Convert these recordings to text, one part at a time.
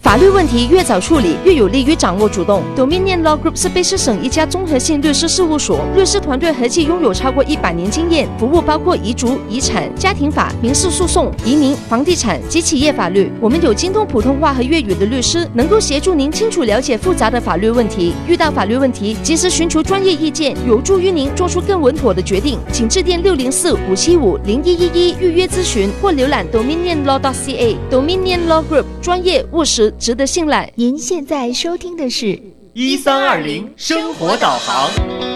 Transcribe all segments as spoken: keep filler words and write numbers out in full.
法律问题越早处理，越有利于掌握主动。Dominion Law Group 是卑诗省一家综合性律师事务所，律师团队合计拥有超过一百年经验，服务包括遗嘱、遗产、家庭法、民事诉讼、移民、房地产及企业法律。我们有精通普通话和粤语的律师，能够协助您清楚了解复杂的法律问题。遇到法律问题，及时寻求专业意见，有助于您做出更稳妥的决定。请致电六零四五七五零一一一预约咨询，或浏览 dominion law dot c a。 Dominion Law Group 专业务实，值得信赖。 您现在收听的是一三二零生活导航。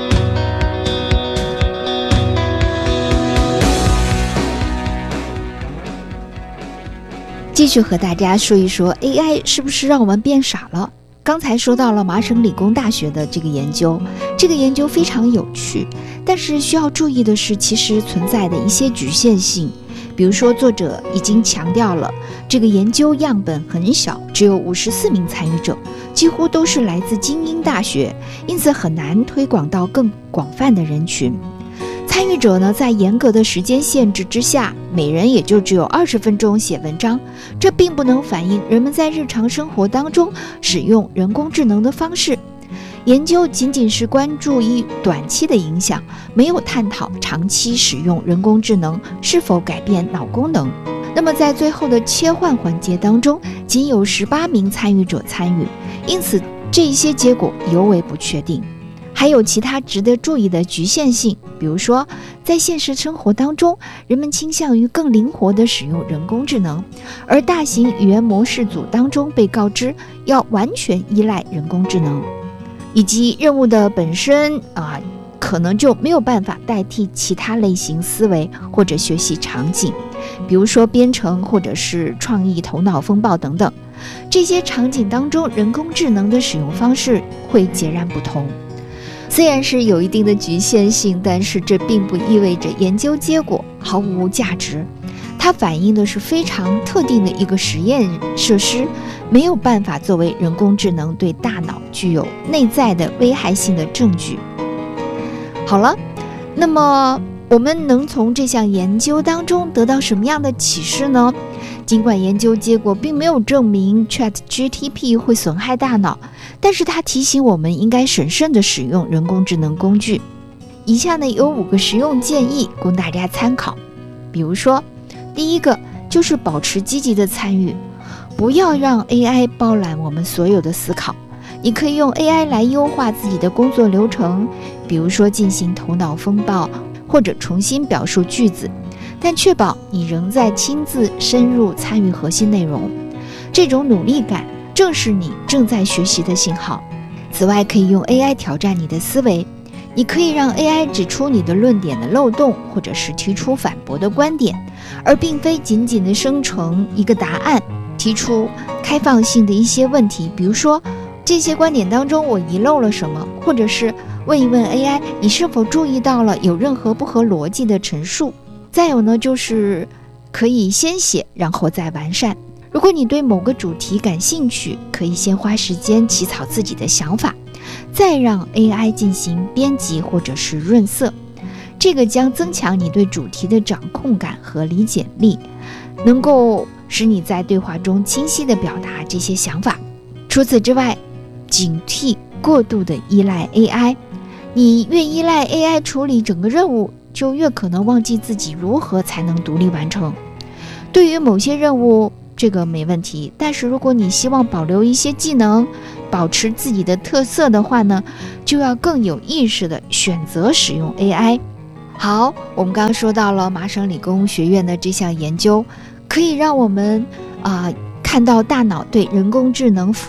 继续和大家说一说 A I 是不是让我们变傻了。刚才说到了麻省理工大学的这个研究，这个研究非常有趣，但是需要注意的是，其实存在的一些局限性。比如说，作者已经强调了这个研究样本很小，只有五十四名参与者，几乎都是来自精英大学，因此很难推广到更广泛的人群。参与者呢，在严格的时间限制之下，每人也就只有二十分钟写文章，这并不能反映人们在日常生活当中使用人工智能的方式。研究仅仅是关注于短期的影响，没有探讨长期使用人工智能是否改变脑功能。那么在最后的切换环节当中，仅有十八名参与者参与，因此这一些结果尤为不确定。还有其他值得注意的局限性，比如说在现实生活当中，人们倾向于更灵活地使用人工智能，而大型语言模式组当中被告知要完全依赖人工智能，以及任务的本身啊，可能就没有办法代替其他类型思维或者学习场景，比如说编程或者是创意头脑风暴等等。这些场景当中，人工智能的使用方式会截然不同。虽然是有一定的局限性，但是这并不意味着研究结果毫无价值。它反映的是非常特定的一个实验设施，没有办法作为人工智能对大脑具有内在的危害性的证据。好了，那么我们能从这项研究当中得到什么样的启示呢？尽管研究结果并没有证明 ChatGPT 会损害大脑，但是它提醒我们应该审慎地使用人工智能工具。以下呢有五个实用建议供大家参考。比如说，第一个就是保持积极的参与，不要让 A I 包揽我们所有的思考。你可以用 A I 来优化自己的工作流程，比如说进行头脑风暴，或者重新表述句子，但确保你仍在亲自深入参与核心内容。这种努力感正是你正在学习的信号。此外，可以用 A I 挑战你的思维，你可以让 A I 指出你的论点的漏洞，或者是提出反驳的观点，而并非仅仅的生成一个答案，提出开放性的一些问题，比如说这些观点当中我遗漏了什么，或者是问一问 A I 你是否注意到了有任何不合逻辑的陈述。再有呢，就是可以先写然后再完善。如果你对某个主题感兴趣，可以先花时间起草自己的想法，再让 A I 进行编辑或者是润色，这个将增强你对主题的掌控感和理解力，能够使你在对话中清晰地表达这些想法。除此之外，警惕过度的依赖 A I， 你越依赖 A I 处理整个任务，就越可能忘记自己如何才能独立完成。对于某些任务，这个没问题，但是如果你希望保留一些技能，保持自己的特色的话呢，就要更有意识地选择使用 A I。 好，我们刚刚说到了麻省理工学院的这项研究，可以让我们啊、呃、看到大脑对人工智能